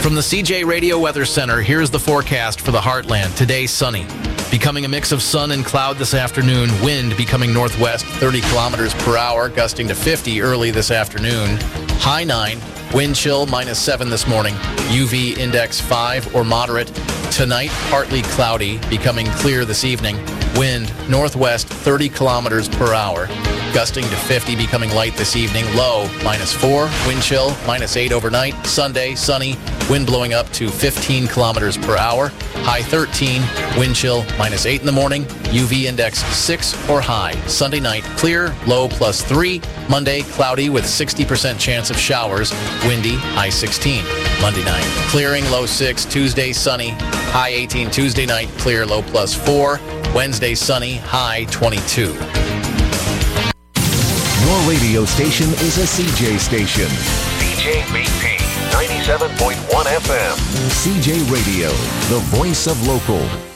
From the CJ Radio Weather Center, here's the forecast for the Heartland. Today, sunny. Becoming a mix of sun and cloud this afternoon. Wind becoming northwest, 30 kilometers per hour, gusting to 50 early this afternoon. High 9. Wind chill -7 this morning. UV index 5 or moderate. Tonight, partly cloudy, becoming clear this evening. Wind northwest, 30 kilometers per hour. Gusting to 50, becoming light this evening. Low -4. Wind chill -8 overnight. Sunday, sunny. Wind blowing up to 15 kilometers per hour. High 13. Wind chill -8 in the morning. UV index 6 or high. Sunday night, clear. Low +3. Monday, cloudy with 60% chance of showers. Windy, high 16. Monday night, clearing, low 6. Tuesday, sunny. High 18. Tuesday night, clear, low +4. Wednesday, sunny. High 22. Your radio station is a CJ station. CJBP 97.1 FM. CJ Radio, the voice of local.